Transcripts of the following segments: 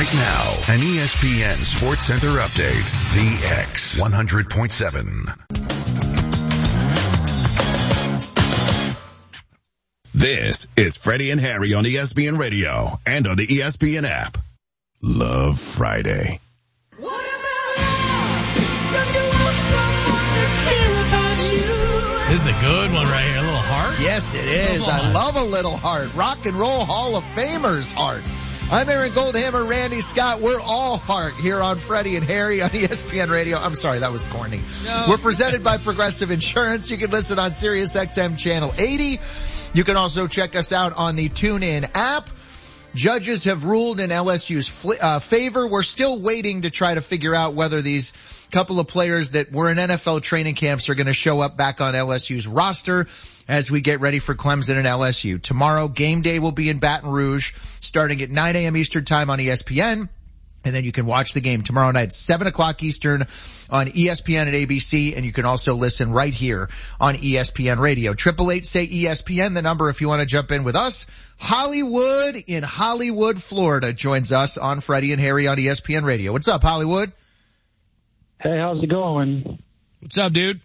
Right now, an ESPN Sports Center update. The X 100.7. This is Freddie and Harry on ESPN Radio and on the ESPN app. Love Friday. What about love? Don't you want someone to care about you? This is a good one right here. A little heart? Yes, it is. I love a little heart. Rock and Roll Hall of Famer's heart. I'm Aaron Goldhammer, Randy Scott. We're all heart here on Freddie and Harry on ESPN Radio. I'm sorry, that was corny. No. We're presented by Progressive Insurance. You can listen on SiriusXM Channel 80. You can also check us out on the TuneIn app. Judges have ruled in LSU's favor. We're still waiting to try to figure out whether these couple of players that were in NFL training camps are going to show up back on LSU's roster as we get ready for Clemson and LSU. Tomorrow, game day will be in Baton Rouge starting at 9 a.m. Eastern time on ESPN. And then you can watch the game tomorrow night, 7 o'clock Eastern on ESPN and ABC. And you can also listen right here on ESPN Radio. 888-SAY-ESPN, the number if you want to jump in with us. Hollywood in Hollywood, Florida joins us on Freddie and Harry on ESPN Radio. What's up, Hollywood? Hey, how's it going? What's up, dude?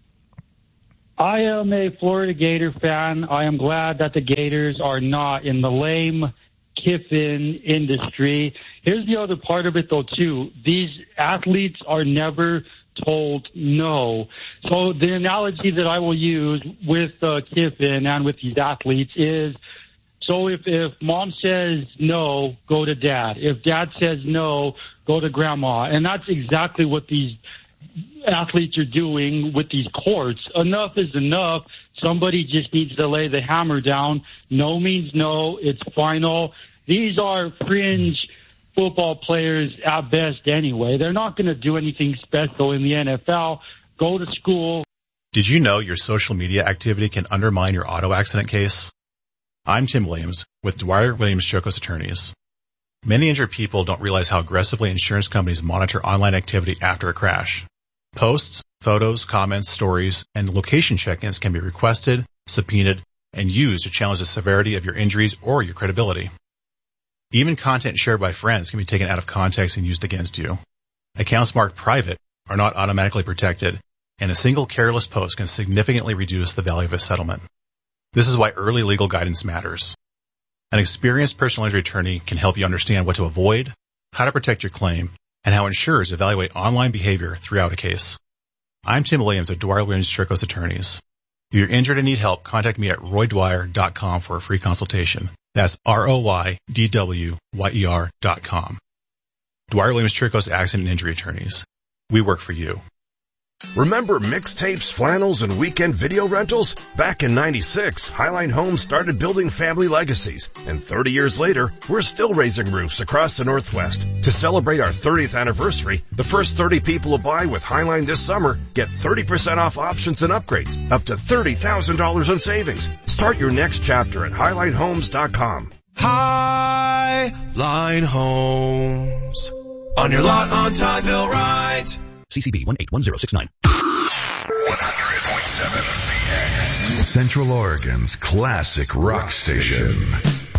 I am a Florida Gator fan. I am glad that the Gators are not in the lame Kiffin industry. Here's the other part of it, though, too. These athletes are never told no. So the analogy that I will use with Kiffin and with these athletes is, so if mom says no, go to dad. If dad says no, go to grandma. And that's exactly what these athletes are doing with these courts. Enough is enough. Somebody just needs to lay the hammer down. No means no. It's final. These are fringe football players at best anyway. They're not going to do anything special in the NFL. Go to school. Did you know your social media activity can undermine your auto accident case? I'm Tim Williams with Dwyer Williams Chokos Attorneys. Many injured people don't realize how aggressively insurance companies monitor online activity after a crash. Posts, photos, comments, stories, and location check-ins can be requested, subpoenaed, and used to challenge the severity of your injuries or your credibility. Even content shared by friends can be taken out of context and used against you. Accounts marked private are not automatically protected, and a single careless post can significantly reduce the value of a settlement. This is why early legal guidance matters. An experienced personal injury attorney can help you understand what to avoid, how to protect your claim, and how insurers evaluate online behavior throughout a case. I'm Tim Williams of Dwyer Williams Chokos Attorneys. If you're injured and need help, contact me at roydwyer.com for a free consultation. That's ROYDWYER.com. Dwyer Williams Chokos Accident and Injury Attorneys. We work for you. Remember mixtapes, flannels, and weekend video rentals? Back in '96, Highline Homes started building family legacies. And 30 years later, we're still raising roofs across the Northwest. To celebrate our 30th anniversary, the first 30 people to buy with Highline this summer get 30% off options and upgrades, up to $30,000 in savings. Start your next chapter at HighlineHomes.com. Highline Homes. On your lot, on time, built right. CCB 181069. 100.7 Central Oregon's classic rock station.